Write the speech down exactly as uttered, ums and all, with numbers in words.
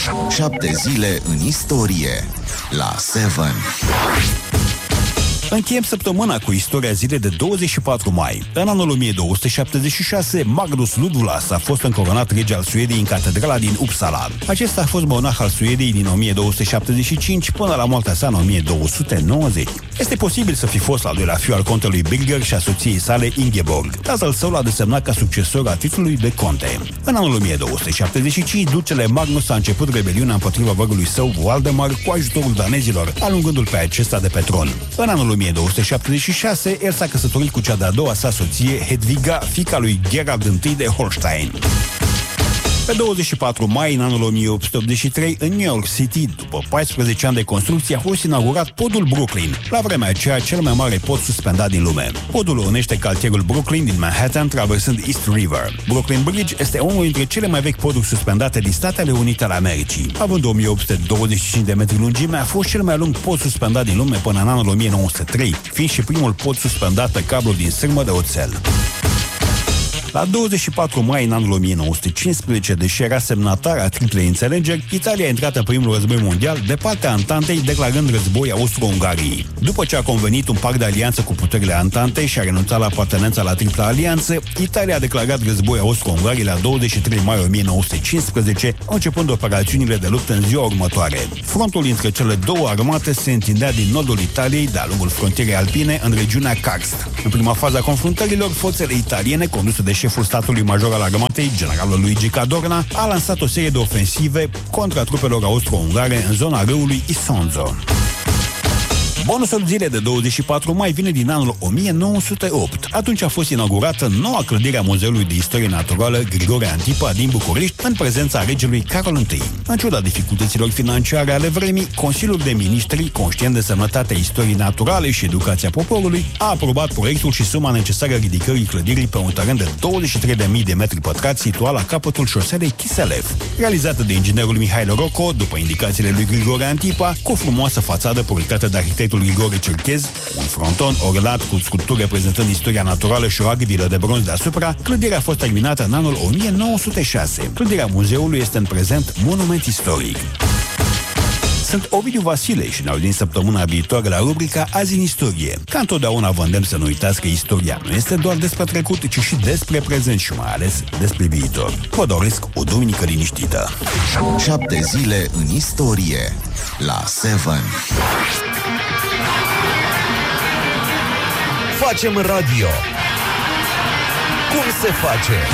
Șapte zile în istorie la Seven. Încheiem săptămâna cu istoria zilei de douăzeci și patru mai. În anul o mie două sute șaptezeci și șase, Magnus Ludvlas a fost încoronat rege al Suediei în catedrala din Uppsala. Acesta a fost monarh al Suediei din o mie două sute șaptezeci și cinci până la moartea sa în o mie două sute nouăzeci. Este posibil să fi fost al doilea fiu al contelui Birger și a soției sale Ingeborg. Tatăl său l-a desemnat ca succesor a titlului de conte. În anul o mie două sute șaptezeci și cinci, ducele Magnus a început rebeliunea împotriva vărului său Valdemar cu ajutorul danezilor, alungându-l pe acesta de pe tron. În anul o mie două sute șaptezeci și șase, el s-a căsătorit cu cea de-a doua sa soție, Hedviga, fiica lui Gerard I de Holstein. Pe douăzeci și patru mai, în anul o mie opt sute optzeci și trei, în New York City, după paisprezece ani de construcție, a fost inaugurat podul Brooklyn, la vremea aceea cel mai mare pod suspendat din lume. Podul unește cartierul Brooklyn din Manhattan, traversând East River. Brooklyn Bridge este unul dintre cele mai vechi poduri suspendate din Statele Unite ale Americii. Având o mie opt sute douăzeci și cinci de metri lungime, a fost cel mai lung pod suspendat din lume până în anul o mie nouă sute trei, fiind și primul pod suspendat pe cablu din sârmă de oțel. La douăzeci și patru mai, în anul o mie nouă sute cincisprezece, deși era semnatar a triplei înțelegeri, Italia a intrat în primul război mondial de partea Antantei, declarând război Austro-Ungariei. După ce a convenit un pact de alianță cu puterile Antantei și a renunțat la apartenența la tripla alianță, Italia a declarat război Austro-Ungariei la douăzeci și trei mai o mie nouă sute cincisprezece, începând operațiunile de luptă în ziua următoare. Frontul dintre cele două armate se întindea din nordul Italiei, de-a lungul frontierei alpine, în regiunea Karst. În prima fază a confruntărilor, forțele italiene, conduse de șeful statului major al armatei, generalul Luigi Cadorna, a lansat o serie de ofensive contra trupelor austro-ungare în zona râului Isonzo. Bonusul zilei de douăzeci și patru mai vine din anul o mie nouă sute opt. Atunci a fost inaugurată noua clădire a Muzeului de Istorie Naturală Grigore Antipa din București, în prezența regelui Carol I. În ciuda dificultăților financiare ale vremii, Consiliul de Ministri, conștient de sănătatea istoriei naturale și educația poporului, a aprobat proiectul și suma necesară ridicării clădirii pe un teren de douăzeci și trei de mii de metri pătrați situat la capătul șoselei Chiselev. Realizată de inginerul Mihail Rocco, după indicațiile lui Grigore Antipa, cu o frumoasă fațadă proiectată de arhitectul Grigore Cerchez, un fronton orlat cu sculpturi reprezentând istoria naturală și o argvilă de bronz deasupra, clădirea a fost terminată în anul o mie nouă sute șase. Clădirea muzeului este în prezent monument istoric. Sunt Ovidiu Vasile și ne auzim săptămâna viitoare la rubrica Azi în Istorie. Ca întotdeauna vă îndemn să nu uitați că istoria nu este doar despre trecut, ci și despre prezent și mai ales despre viitor. Vă doresc o duminică liniștită. Șapte zile în istorie la Seven. Facem radio. Cum se face?